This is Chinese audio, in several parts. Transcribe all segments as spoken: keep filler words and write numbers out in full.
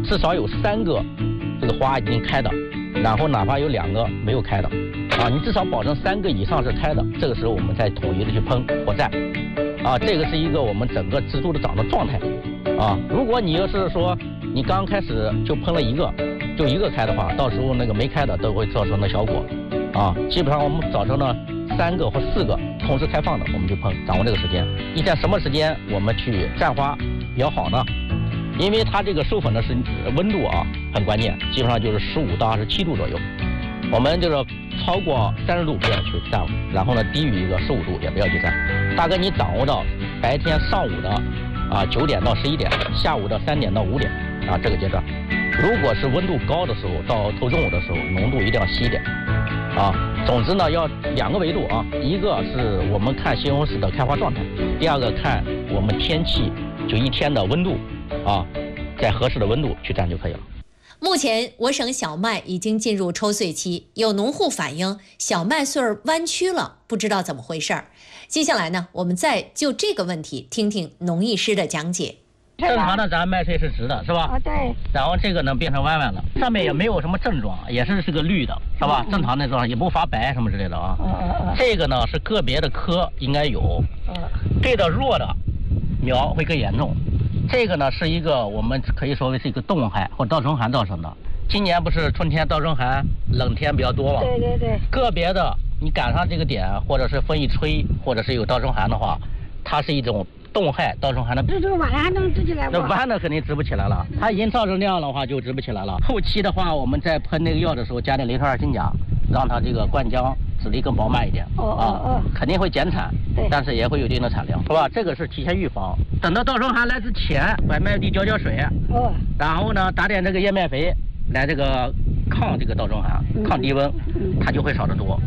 至少有三个这个花已经开的，然后哪怕有两个没有开的，啊，你至少保证三个以上是开的，这个时候我们再统一的去喷活塞，啊，这个是一个我们整个植株的长的状态，啊，如果你要是说你刚开始就喷了一个，就一个开的话，到时候那个没开的都会造成的小果，啊，基本上我们找成了三个或四个同时开放的，我们就喷，掌握这个时间。一天什么时间我们去占花比较好呢？因为它这个授粉的是温度啊，很关键，基本上就是十五到二十七度左右。我们就是超过三十度不要去占，然后呢低于一个十五度也不要去占。大概你掌握到白天上午的啊九点到十一点，下午的三点到五点啊这个阶段。如果是温度高的时候，到头中午的时候，浓度一定要稀一点。啊，总之呢，要两个维度啊，一个是我们看西红柿的开花状态，第二个看我们天气就一天的温度，啊，在合适的温度去占就可以了。 目前我省小麦已经进入抽穗期，有农户反映小麦穗儿弯曲了，不知道怎么回事儿。接下来呢，我们再就这个问题听听农艺师的讲解。 正常的咱麦穗是直的，是吧？ 啊，对。 然后这个呢变成弯弯了，上面也没有什么症状，也是是个绿的，是吧？ 嗯、 正常那种也不发白什么之类的啊。嗯嗯嗯。这个呢是个别的科应该有，嗯，对的弱的苗会更严重。这个呢是一个我们可以说为是一个冻害或稻虫寒造成的。今年不是春天稻虫寒，冷天比较多嘛？ 对对对。 个别的你赶上这个点，或者是风一吹，或者是有稻虫寒的话，它是一种冻害稻虫寒的。 这这晚上还能直起来吗？ 那弯的肯定直不起来了，它已经造成那样的话就直不起来了。后期的话，我们在喷那个药的时候加点雷特二新甲，让它这个灌浆籽粒更饱满一点。 哦哦哦， 肯定会减产，但是也会有一定的产量，是吧？这个是提前预防。等到稻虫寒来之前，把麦地浇浇水，哦，然后呢打点这个燕麦肥，来这个抗这个稻虫寒，嗯、抗低温，它就会少得多。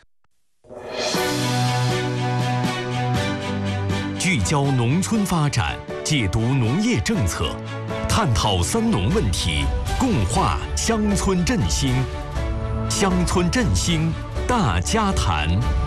聚焦农村发展，解读农业政策，探讨三农问题，共话乡村振兴。乡村振兴大家谈。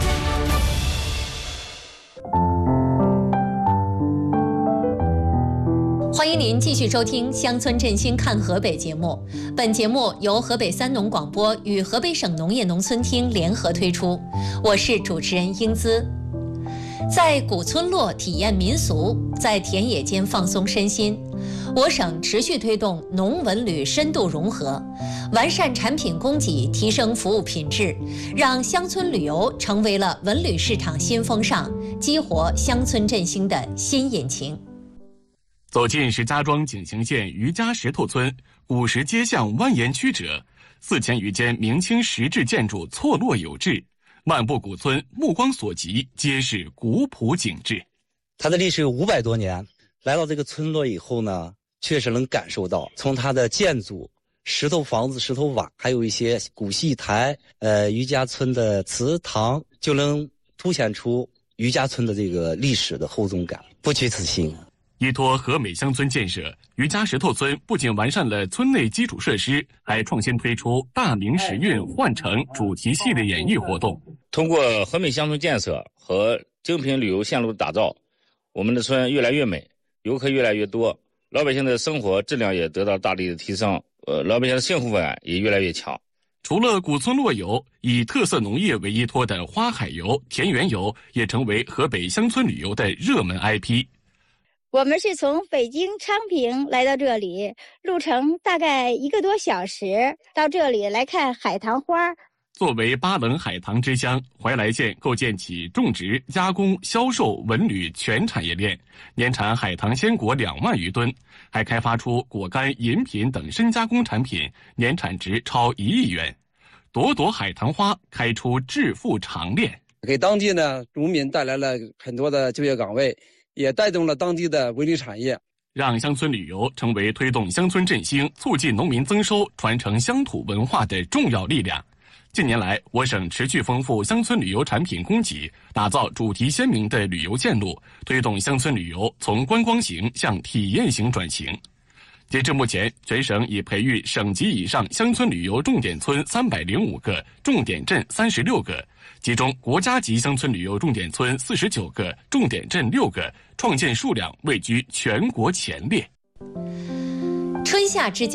欢迎您继续收听《乡村振兴看河北》节目。本节目由河北三农广播与河北省农业农村厅联合推出，我是主持人英姿。在古村落体验民俗，在田野间放松身心，我省持续推动农文旅深度融合，完善产品供给，提升服务品质，让乡村旅游成为了文旅市场新风尚，激活乡村振兴的新引擎。 走进石家庄景行县余家石头村，古石街巷蜿蜒曲折，四千余间明清石质建筑错落有致。漫步古村，目光所及皆是古朴景致。 它的历史有五百多年，来到这个村落以后呢，确实能感受到，从它的建筑、石头房子、石头瓦，还有一些古戏台，呃，余家村的祠堂，就能凸显出余家村的这个历史的厚重感，不虚此行。 依托和美乡村建设，余家石头村不仅完善了村内基础设施，还创新推出大明时运换乘主题系列演绎活动。 通过和美乡村建设和精品旅游线路的打造，我们的村越来越美，游客越来越多，老百姓的生活质量也得到大力的提升，呃，老百姓的幸福感也越来越强。 除了古村落游，以特色农业为依托的花海游、田园游也成为河北乡村旅游的热门 I P。 我们是从北京昌平来到这里，路程大概一个多小时，到这里来看海棠花。 作为巴冷海棠之乡，怀来县构建起种植、加工、销售、文旅全产业链，年产海棠鲜果两万余吨，还开发出果干、饮品等深加工产品，年产值超一亿元。朵朵海棠花开出致富长链， 给当地呢农民带来了很多的就业岗位，也带动了当地的文旅产业， 让乡村旅游成为推动乡村振兴、促进农民增收、传承乡土文化的重要力量。近年来，我省持续丰富乡村旅游产品供给，打造主题鲜明的旅游线路，推动乡村旅游从观光型向体验型转型。截至目前，全省已培育省级以上乡村旅游重点村三百零五个，重点镇三十六个，其中国家级乡村旅游重点村四十九个，重点镇六个，创建数量位居全国前列。 春夏之交